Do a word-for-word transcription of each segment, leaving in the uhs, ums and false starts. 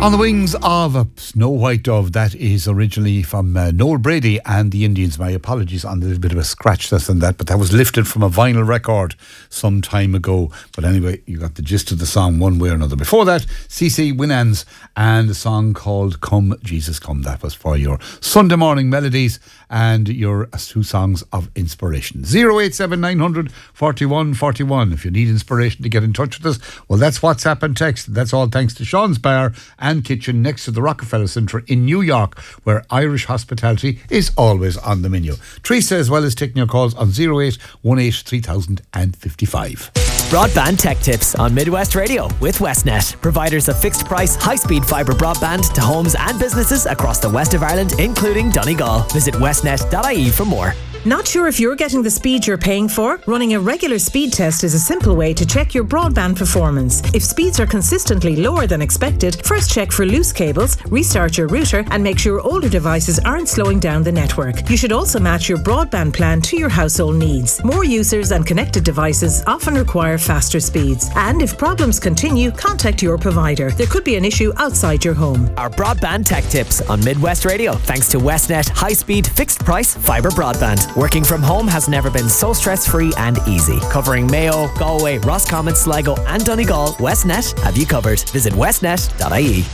On the Wings of a Snow White Dove, that is originally from uh, Noel Brady and the Indians. My apologies on the little bit of a scratch that's on that, but that was lifted from a vinyl record some time ago. But anyway, you got the gist of the song one way or another. Before that, C C Winans and a song called Come Jesus Come. That was for your Sunday morning melodies and your uh, two songs of inspiration. zero eight seven nine hundred forty-one forty-one. If you need inspiration to get in touch with us, well, that's WhatsApp and text. That's all thanks to Sean's Bar and Kitchen next to the Rockefeller Centre in New York, where Irish hospitality is always on the menu. Teresa, as well as taking your calls on zero eight one eight three thousand fifty-five. Broadband Tech Tips on Midwest Radio with Westnet, providers of fixed price, high-speed fibre broadband to homes and businesses across the west of Ireland, including Donegal. Visit westnet dot I E for more. Not sure if you're getting the speed you're paying for? Running a regular speed test is a simple way to check your broadband performance. If speeds are consistently lower than expected, first check for loose cables, restart your router, and make sure older devices aren't slowing down the network. You should also match your broadband plan to your household needs. More users and connected devices often require faster speeds. And if problems continue, contact your provider. There could be an issue outside your home. Our Broadband Tech Tips on Midwest Radio, thanks to Westnet high-speed, fixed-price fibre broadband. Working from home has never been so stress-free and easy. Covering Mayo, Galway, Roscommon, Sligo and Donegal, Westnet have you covered. Visit westnet dot I E.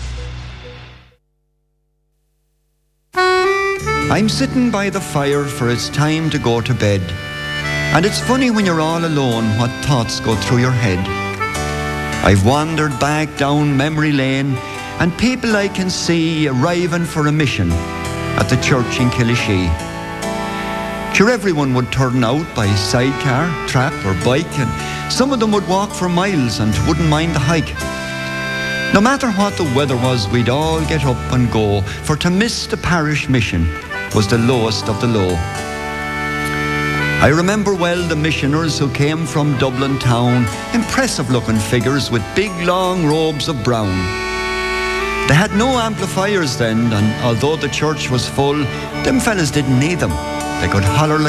I'm sitting by the fire for it's time to go to bed. And it's funny when you're all alone what thoughts go through your head. I've wandered back down memory lane and people I can see arriving for a mission at the church in Killashee. Sure, everyone would turn out by sidecar, trap or bike, and some of them would walk for miles and wouldn't mind the hike. No matter what the weather was, we'd all get up and go, for to miss the parish mission was the lowest of the low. I remember well the missioners who came from Dublin town, impressive looking figures with big long robes of brown. They had no amplifiers then, and although the church was full, them fellas didn't need them. They could holler like